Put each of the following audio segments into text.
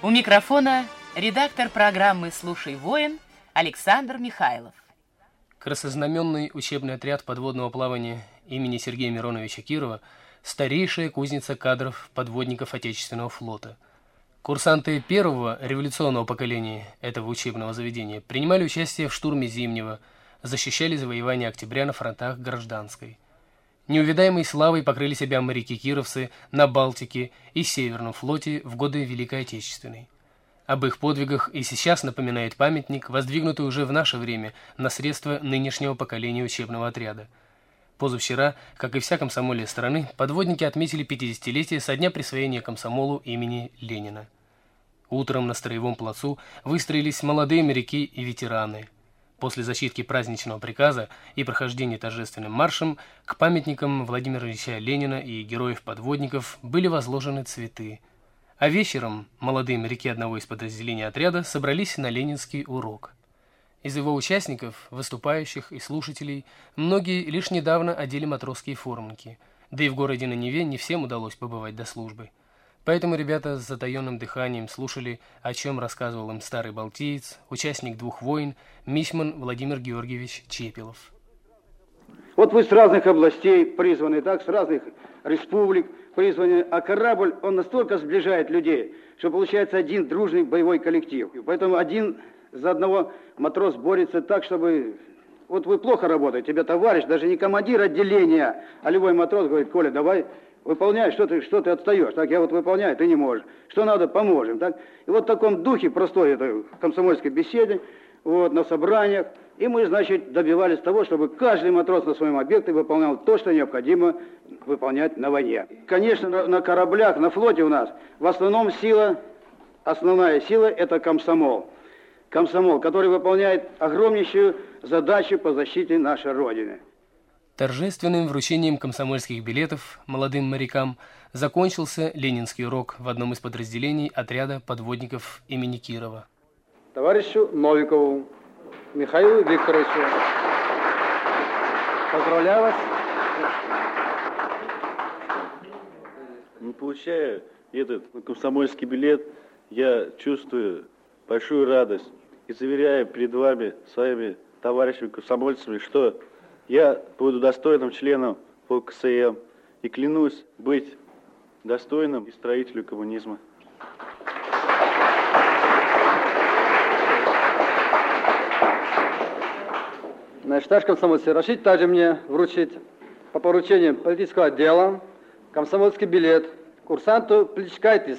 У микрофона редактор программы «Слушай, воин» Александр Михайлов. Краснознаменный учебный отряд подводного плавания имени Сергея Мироновича Кирова – старейшая кузница кадров подводников Отечественного флота. Курсанты первого революционного поколения этого учебного заведения принимали участие в штурме Зимнего, защищали завоевания октября на фронтах Гражданской. Неувидаемой славой покрыли себя моряки-кировцы на Балтике и Северном флоте в годы Великой Отечественной. Об их подвигах и сейчас напоминает памятник, воздвигнутый уже в наше время на средства нынешнего поколения учебного отряда. Позавчера, как и вся комсомольная страны, подводники отметили 50-летие со дня присвоения комсомолу имени Ленина. Утром на строевом плацу выстроились молодые моряки и ветераны. После зачитки праздничного приказа и прохождения торжественным маршем к памятникам Владимира Ильича Ленина и героев-подводников были возложены цветы. А вечером молодые моряки одного из подразделений отряда собрались на ленинский урок. Из его участников, выступающих и слушателей, многие лишь недавно одели матросские форменки, да и в городе на Неве не всем удалось побывать до службы. Поэтому ребята с затаенным дыханием слушали, о чем рассказывал им старый балтиец, участник двух войн, мичман Владимир Георгиевич Чепелов. Вот вы с разных областей призваны, так, с разных республик призваны, а корабль, он настолько сближает людей, что получается один дружный боевой коллектив. Поэтому один за одного матрос борется так, чтобы... Вот вы плохо работаете, тебе товарищ, даже не командир отделения, а любой матрос говорит: Коля, давай, выполняй, что ты отстаешь, так, я вот выполняю, ты не можешь. Что надо, поможем, так. И вот в таком духе простой этой комсомольской беседе, вот, на собраниях, и мы, значит, добивались того, чтобы каждый матрос на своем объекте выполнял то, что необходимо выполнять на войне. Конечно, на кораблях, на флоте у нас в основном сила, основная сила – это комсомол. Комсомол, который выполняет огромнейшую задачу по защите нашей Родины. Торжественным вручением комсомольских билетов молодым морякам закончился ленинский урок в одном из подразделений отряда подводников имени Кирова. Товарищу Новикову Михаилу Викторовичу, поздравляю вас. Получая этот комсомольский билет, я чувствую большую радость и заверяю перед вами, своими товарищами-комсомольцами, что я буду достойным членом ВКСМ и клянусь быть достойным и строителем коммунизма. Значит, наш комсомольцы решить также мне вручить по поручению политического отдела комсомольский билет курсанту Пличкайтис.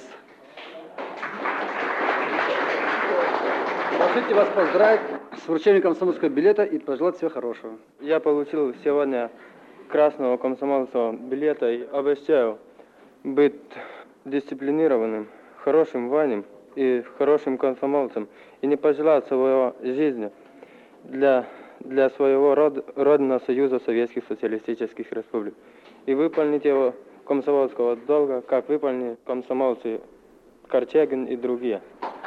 Разрешите вас поздравить с вручением комсомольского билета и пожелать всего хорошего. Я получил сегодня красного комсомольского билета и обещаю быть дисциплинированным, хорошим воином и хорошим комсомольцем и не пожелать своей жизни для своего родного Союза Советских Социалистических Республик и выполнить его комсомольского долга, как выполнили комсомольцы Корчагин и другие.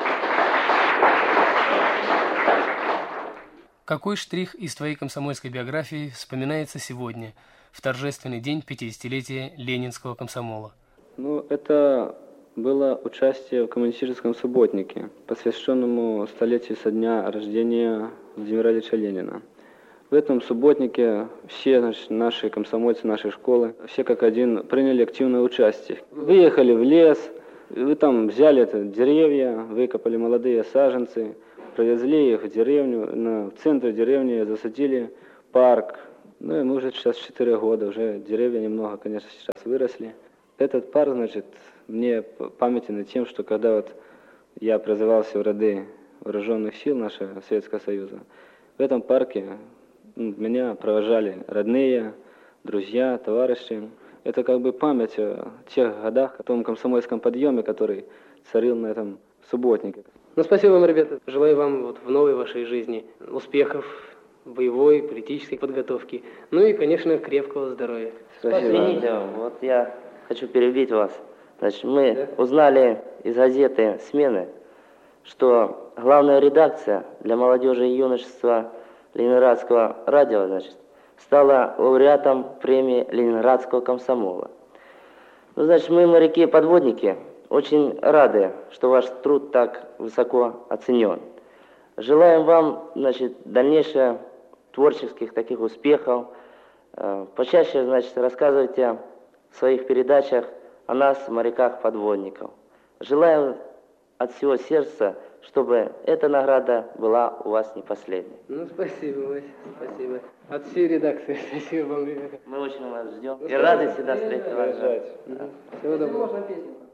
Какой штрих из твоей комсомольской биографии вспоминается сегодня, в торжественный день 50-летия Ленинского комсомола? Это было участие в коммунистическом субботнике, посвященному столетию со дня рождения Владимира Ильича Ленина. В этом субботнике все наши комсомольцы нашей школы, все как один, приняли активное участие. Выехали в лес, вы там взяли деревья, выкопали молодые саженцы, привезли их в деревню, в центр деревни засадили парк. И мы уже сейчас 4 года, уже деревья немного, конечно, сейчас выросли. Этот парк, мне памятен тем, что когда я призывался в ряды вооруженных сил нашего Советского Союза, в этом парке меня провожали родные, друзья, товарищи. Это как бы память о тех годах, о том комсомольском подъеме, который царил на этом субботнике. Спасибо вам, ребята. Желаю вам в новой вашей жизни успехов, боевой, политической подготовки. И, конечно, крепкого здоровья. Извините, я хочу перебить вас. Мы узнали из газеты «Смены», что главная редакция для молодежи и юношества Ленинградского радио, стала лауреатом премии Ленинградского комсомола. Мы, моряки-подводники, очень рады, что ваш труд так высоко оценен. Желаем вам, значит, дальнейших творческих таких успехов. Почаще, значит, рассказывайте в своих передачах о нас, моряках-подводников. Желаем от всего сердца, чтобы эта награда была у вас не последней. Ну, спасибо, Вася, спасибо. От всей редакции, спасибо вам. Мы очень вас ждем и рады всегда встретить вас. Всего доброго.